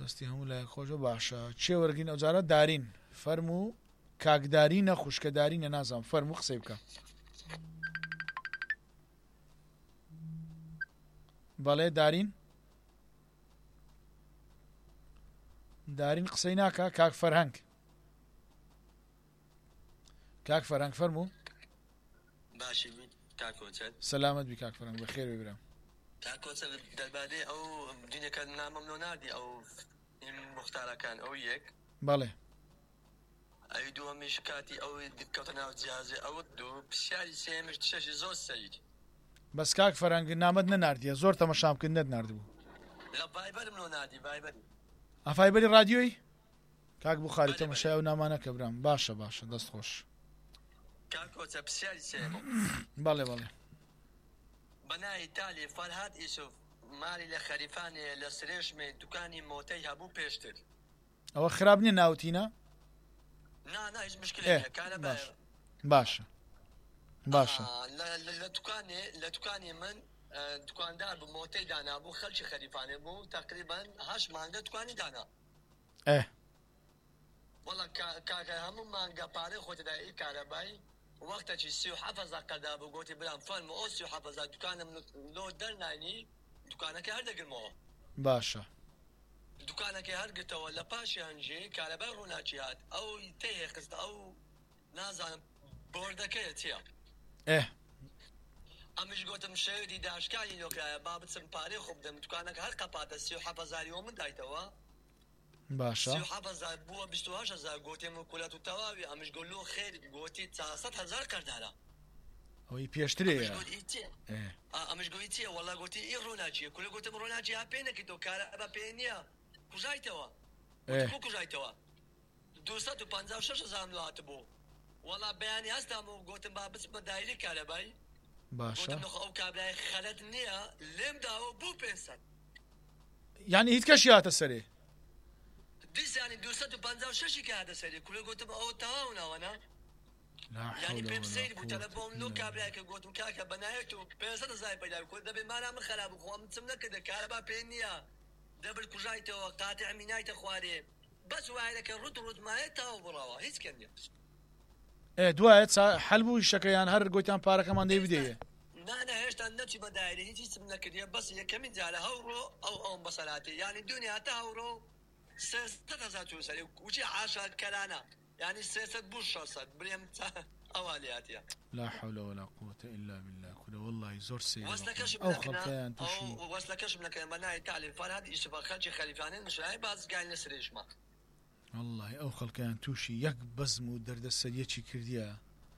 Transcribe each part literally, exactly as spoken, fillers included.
دەستی هەموو لای خۆشە باشە چێ وەرگین ئەوجارە دارین فەرموو کاکدارینە خوشکەدارینە نازانم فەرموو قسەی بکە بەڵێ دارین دارین قسەی ناکە کاک فەرهەنگ کاک فەرهەنگ فەرموو باشی کاکۆچەت سەلامەت بی کاک فەرهەنگ بەخێر ببرم کاکۆچەت دەربارەی ئەو دینەکە نامەمنۆ ناردی ئەو مختارەکان ئەو یەک بەڵێ ئەی دووەمیش کاتی ئەو کەوتە ناو جیازێ ئەوت دوو پرسیاری سێمیش شەشی زۆر سەید بەس کاک فەرهەنگ نامەت نەناردیە زۆر تەمەشام کرد نەناردبوو لە ڤایبەرم لۆ ناردی ڤایبەری ئەفایبەری رادیۆی کاک بوخاری تەمەشای ئەو نامانەکە برام باشە باشە دەست خۆش کاکۆچە پرسیاری سێم بەڵێ بەڵێ بەنای تالی فەرهاد ئیسوف مالی لە خەریفانێ لە سرێژمێ دوکانی مۆتەی هەبوو پێشتر ئەوە خراپ نییە ناوتینە نا نا هیچ مشکلێ کارە باشە باشە لە دوکانێ لە دوکانی من دوکاندار بوو مۆتەی دانا بوو خەلکی خەریفانێ بوو تقریبان هەشت مانگە دوکانی دانا ئێ وەڵا کاکە هەموو مانگە پارەی خۆتەدا ئی کارەبایی وەختێکی سی و حەفەت هەزار قەردا بوو گوتی برام فەرموو ئەو سی و حەفەت هەزار دوکانم لۆ دەرنانی دوکانەکە هەردەگرمەوە باشە دوکانەکە هەرگرتەوە لە پاشی هەنجێ کارەبای ڕووناچی هات ئەو تێ خستە ئەو نازانم بۆردەکەیە چییە ئێ ئەمیش گوتم شەوێتی داشکانی لۆکرایە با بچم پارەی خۆ بدەم دوکانەکە هەر قەپاتە سی و حەفەت هەزاریەوە من دایتەوە باشە سی و حەفەت هەزار بووە بیست و هەشت هەزار گوتێم و کولەت و تەواوی ئەمیش گوت لۆ خێر گوتی چاسەد هەزار قەردارە ئەوەی پێشترەیە ئەمەش گوتی چییە وەڵا گوتی ئی ڕۆناچیە کولە گوتم ڕۆناچی ها پێ نەکەیتەوە کارە بە پێ نییە کوژایتەوە کوژایتەوە دووسەد و پەنجا و شەش هەزار لۆ هاتبوو وەڵا بەیانی هەستام و گوتم با بچمە دایرەی کارەبایی باشە ئەو کابرای خەلەت نییە لێم داوە بوو پێنجسەد یعنی هیچ کەشی هاتە سەرێ دیسانی دووسەد و پەنجا و شەشی کە هاتە سەرێ کولە گوتم ئەوە تەواو ناوەنا یعنی پێم سەیری بوو تەلەفۆن لۆ کابرایکە گوتم کاکە بەنایەت و پێنجسەد هەزار پەیدا بوو دەبێ مانە من خەراب بوو خۆم چم نەکردە کارەبا پێ نییە دەبر کوژایتەوە قاتع مینایتە خوارێ بەس وایەکە ڕوت ڕوتمایە تاو بڕەوە هیچ کەم نییە ئێ دوایە حەل بوو شەکەیان هەر گوتیان پارەکەمان دەی بدەیە نانە هێشتا نەچی بە دایرە هیچی چم نەکردیە بەس یەکەمین جارە هەوڕۆ ئەو ئەوم بەسەلاتی یعنی دنیا تا هەوڕۆ سێسەد هەزار چوو سەری وچی عاشا کەرانە یعنی سێسەد بوو شەسەد برێم ئەوالاتیە لا حول ولا قوة إلا بالله كله والله زور سيء أو خلقان تشي وصلكش من كلام بناء تعليم فرهاد يشوف خلج خليفانين مش هاي بعض قاعد نسريش ما والله أو خلقان توشي يك بزم ودرد السرية كرديا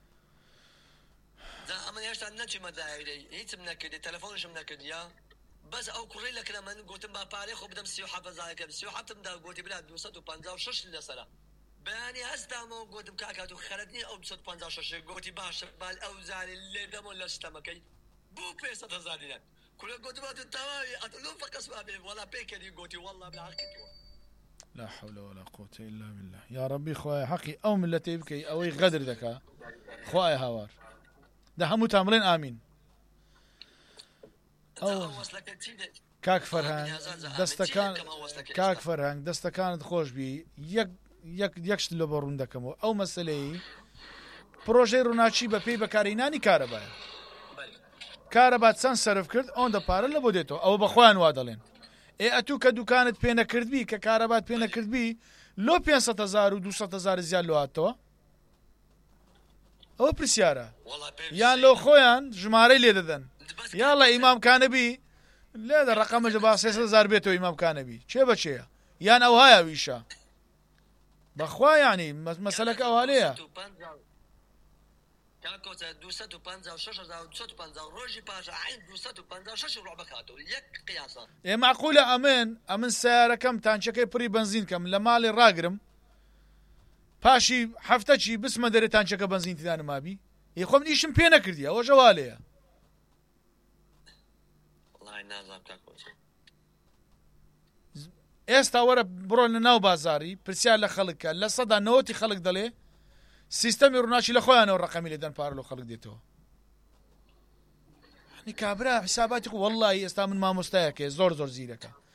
لا أما يشتغل نتشي مدايري هيت من كده تلفونش من كده بس أو كوري لك لما قلت ما باري خو بدم سيو حافظ على كده سيو حتى مدا قلت بلا دوسات وبانزا وشش لسلا بياني هستامو قلت كاكاتو خلتني أو دوسات وبانزا وشش قلت باش بال أوزاني اللي دمو لستمكي بو بيسة تزادين كل قلت ما تتواوي أتلو فقس ما بيه ولا بيكني قلت والله بالعكتو لا حول ولا قوة إلا بالله يا ربي خوايا حقي أو من التي يبكي أو يغدر ذكاء خوايا هوار ده همو تامرين آمين أو كاك فرهان دستكان كاك فرهان دستكان خوش بي يك يك يكشت لو برون دكمو أو مسألة بروجي روناتشي ببي بكاريناني كاربا كاربا تسان صرف كرد اون دا بارا لبوديتو أو بخوان وادلين اي اتو كدو كانت بينا كرد بي ككاربات بينا كرد بي لو بينسة هزار و دوسة هزار زياد لو هاتوا او برسيارة يان لو خويان جماري لي ددن يالا امام كان بي لا دا رقم جبا سيسة هزار بيتو امام كان بي چه بچه يان او هايا ويشا بخوا يعني مسألة او هاليا كاكو دوسات وبانزا وشش دوسات وبانزا روجي باشا عين دوسات وبانزا وشش ربع بكاتو يك قياسا إيه معقولة أمن أمن سيارة كم تانشكي بري بنزين كم لمالي راقرم باشي حفتشي بس ما دري تانشكي بنزين تدان ما بي يخو من إيشم بينا كرديا وجواليا والله نازم كاكو إيستا ورا برون ناو بازاري برسيال لخلق لصدا نوتي خلق دلي سيستم يروناشي لخوانه الرقمي اللي دان بارلو خلق ديتو يعني كابرا حساباتك والله يستا من ما مستايك زور زور زيرك